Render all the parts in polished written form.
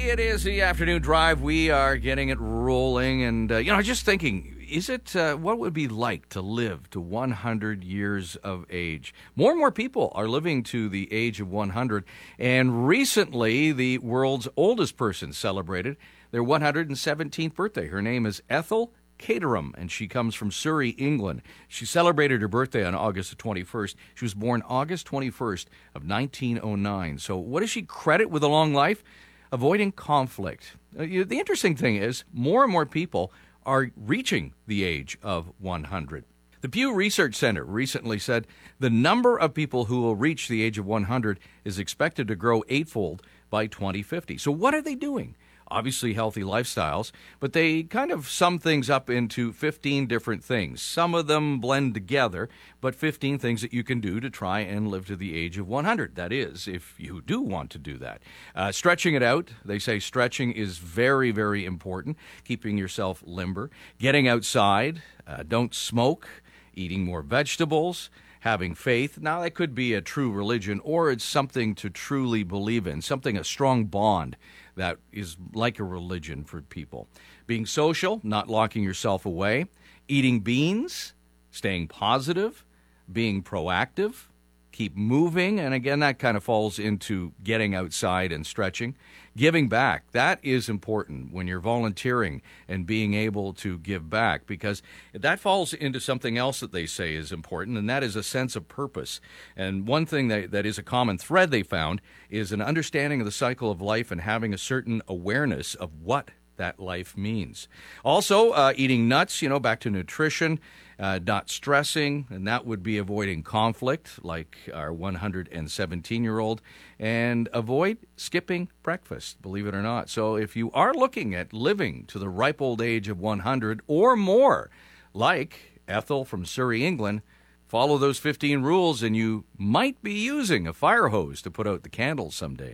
It is the afternoon drive. We are getting it rolling. And, just thinking, what would it be like to live to 100 years of age? More and more people are living to the age of 100. And recently, the world's oldest person celebrated their 117th birthday. Her name is Ethel Caterham, and she comes from Surrey, England. She celebrated her birthday on August the 21st. She was born August 21st of 1909. So what does she credit with a long life? Avoiding conflict. The interesting thing is more and more people are reaching the age of 100. The Pew Research Center recently said the number of people who will reach the age of 100 is expected to grow eightfold by 2050. So what are they doing? Obviously healthy lifestyles, but they kind of sum things up into 15 different things. Some of them blend together, but 15 things that you can do to try and live to the age of 100. That is, if you do want to do that. Stretching it out. They say stretching is very, very important. Keeping yourself limber. Getting outside. Don't smoke. Eating more vegetables. Having faith. Now, that could be a true religion, or it's something to truly believe in, a strong bond that is like a religion for people. Being social, not locking yourself away. Eating beans, staying positive, being proactive, keep moving, and again, that kind of falls into getting outside and stretching. Giving back, that is important when you're volunteering and being able to give back, because that falls into something else that they say is important, and that is a sense of purpose. And one thing that is a common thread they found is an understanding of the cycle of life and having a certain awareness of what that life means. Also, eating nuts, back to nutrition, not stressing, and that would be avoiding conflict, like our 117-year-old, and avoid skipping breakfast, believe it or not. So if you are looking at living to the ripe old age of 100 or more, like Ethel from Surrey, England, follow those 15 rules, and you might be using a fire hose to put out the candles someday.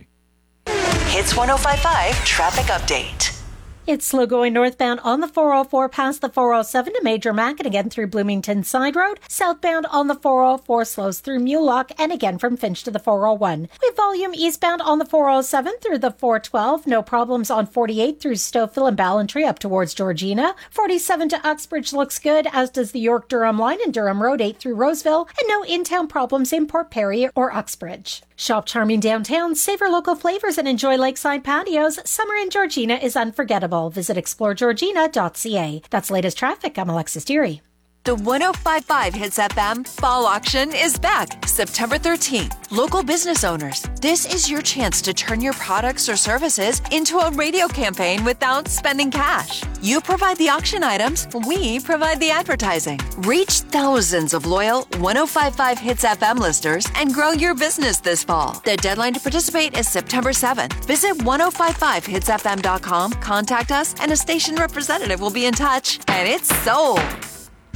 Hits 105.5 Traffic Update. It's slow going northbound on the 404 past the 407 to Major Mac and again through Bloomington Side Road. Southbound on the 404 slows through Mulock and again from Finch to the 401. We have volume eastbound on the 407 through the 412. No problems on 48 through Stouffville and Ballantree up towards Georgina. 47 to Uxbridge looks good, as does the York-Durham line and Durham Road 8 through Roseville. And no in-town problems in Port Perry or Uxbridge. Shop charming downtown, savor local flavors, and enjoy lakeside patios. Summer in Georgina is unforgettable. Visit exploregeorgina.ca. That's latest traffic. I'm Alexis Deary. The 105.5 Hits FM Fall Auction is back September 13th. Local business owners, this is your chance to turn your products or services into a radio campaign without spending cash. You provide the auction items, we provide the advertising. Reach thousands of loyal 105.5 Hits FM listeners and grow your business this fall. The deadline to participate is September 7th. Visit 1055hitsfm.com, contact us, and a station representative will be in touch. And it's sold.